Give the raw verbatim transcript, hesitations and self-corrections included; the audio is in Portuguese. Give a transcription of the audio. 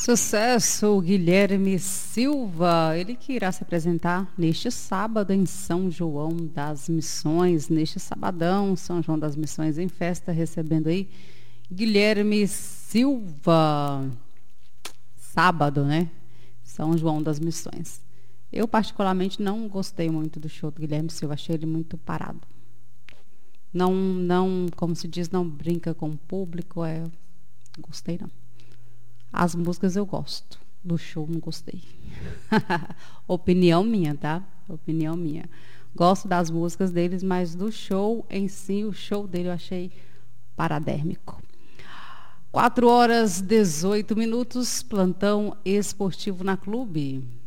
Sucesso, Guilherme Silva, ele que irá se apresentar neste sábado em São João das Missões, neste sabadão, São João das Missões em festa, recebendo aí Guilherme Silva, sábado, né? São João das Missões. Eu particularmente não gostei muito do show do Guilherme Silva, achei ele muito parado. Não, não, como se diz, não brinca com o público, é, gostei não. As músicas eu gosto, do show não gostei. Opinião minha, tá? Opinião minha. Gosto das músicas deles, mas do show em si, o show dele eu achei paradérmico. quatro horas, dezoito minutos, plantão esportivo na Clube.